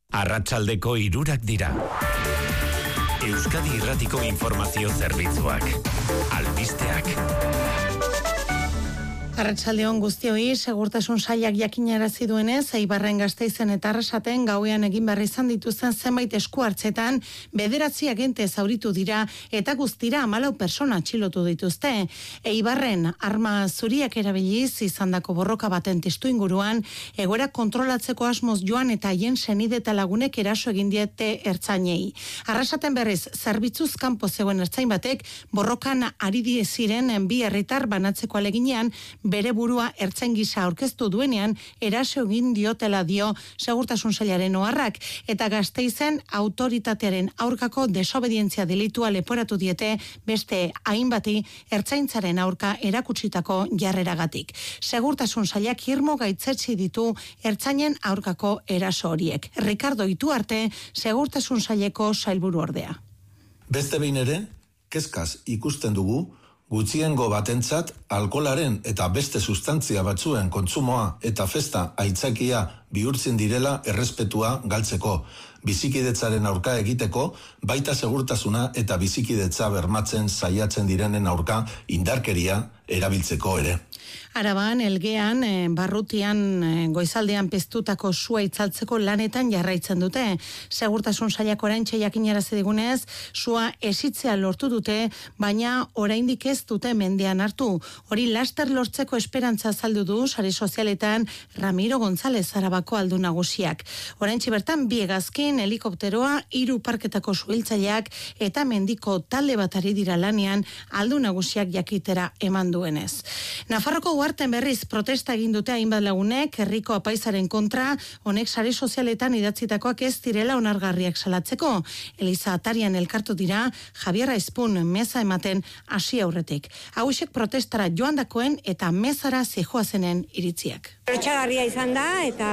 Arratsaldeko 3 dira. Euskadi Irratiko Informazio Zerbitzuak. Albisteak. Arratsaldeon guztioi, segurtasun sailak jakinarazi duenez, Eibarren, Gasteizen eta Arrasaten gauean egin behar izan dituzten zenbait esku hartzetan 9 agente zauritu dira eta guztira 14 persona atxilotu dituzte. Eibarren arma zuriak erabiliz izandako borroka baten testuinguruan egoera kontrolatzeko asmoz joan eta haien senide eta lagunek eraso egin diete ertzainei. Arrasaten berriz zerbitzuz kanpo zegoen ertzain batek borrokan ari ziren bi herritar banatzeko aleginean bere burua ertzain gisa aurkeztu duenean eraso egin diotela dio segurtasun sailaren oharrak, eta Gasteizen autoritatearen aurkako desobedientzia delitua leporatu diete beste hainbati ertzaintzaren aurka erakutsitako jarreragatik. Segurtasun sailak irmo gaitzetsi ditu ertzainen aurkako eraso horiek. Ricardo Ituarte, segurtasun saileko sailburu ordea. Beste behin ere, kezkaz ikusten dugu gutxiengo batentzat alkoholaren eta beste sustantzia batzuen kontsumoa eta festa aitzakia bihurtzen direla errespetua galtzeko, bizikidetzaren aurka egiteko, baita segurtasuna eta bizikidetza bermatzen saiatzen direnen aurka indarkeria erabiltzeko ere. Araban, Elgean, barrutian goizaldean piztutako sua itzaltzeko lanetan jarraitzen dute. Segurtasun sailak oraintxe jakinarazi digunez, sua esitzea lortu dute, baina oraindik ez dute mendean hartu. Hori laster lortzeko esperantza azaldu du sare sozialetan Ramiro González Arabako aldun nagusiak. Oraintxe bertan bi hegazkin, helikopteroa, 3 parketako suhiltzaileak eta mendiko talde bat ari dira lanean aldun nagusiak jakitera eman duenez. Nafarroko Uharten berriz protesta egin dute hainbat lagunek herriko apaizaren kontra, honek sare sozialetan idatzitakoak ez direla onargarriak salatzeko. Eliza atarian elkartu dira Javier Aizpun meza ematen hasi aurretik. Hauexek protestara joandakoen eta mezara zijoazenen iritziak. Lotsagarria izan da, eta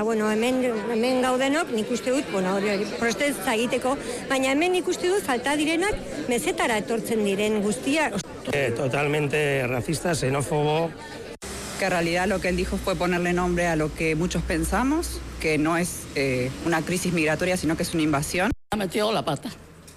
hemen gaudenok nik uste dut, protesta egiteko, baina hemen nik uste dut falta direnak mezetara etortzen diren guztiak. Totalmente racista, xenófobo. Que en realidad lo que él dijo fue ponerle nombre a lo que muchos pensamos, que no es una crisis migratoria, sino que es una invasión. Ha metido la pata,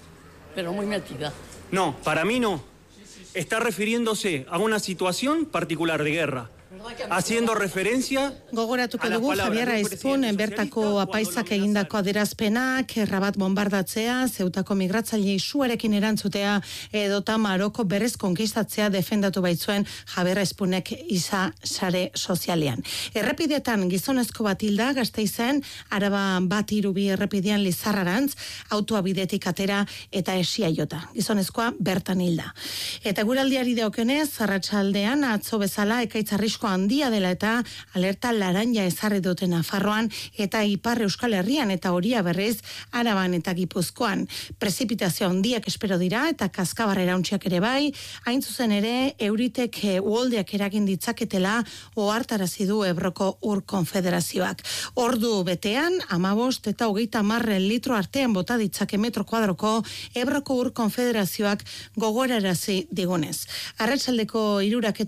pero muy metida. No, para mí no. Está refiriéndose a una situación particular de guerra, haciendo referencia gogoratuko dugu Javier Aizpun bertako apaizak egindako adierazpenak, Rabat bombardatzea, Zeutako migratzailei suarekin erantzutea edota Maroko berrez konkistatzea defendatu baitzuen Javier Aizpunek iza sare sozialean. Errepidetan gizonezko bat hilda Gasteizen, Araba 132 errepidean Lizarrarantz, autoa bidetik atera eta esia jota. Gizonezkoa bertan hilda. Eta guraldiari dagokionez, arratsaldean atzo bezala ekaitz arrisko handia dela eta alerta laranja ezarri dute Nafarroan eta Ipar Euskal Herrian eta Horia berriz Araban eta Gipuzkoan. Prezipitazio handiak espero dira eta kaskabarra erauntziak ere bai, hain zuzen ere euritek uholdeak eragin ditzaketela ohartarazi du Ebroko Ur Konfederazioak. Ordu betean 15 eta 30 litro artean bota ditzake metro kuadroko Ebroko Ur Konfederazioak gogorarazi digunez. Arratsaldeko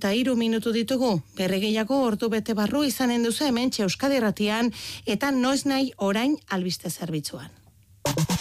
3:03 ditugu. Berregeiago ordu bete barru izanen duzu hementxe Euskadi Irratian eta noiz nahi orain albiste zerbitzuan.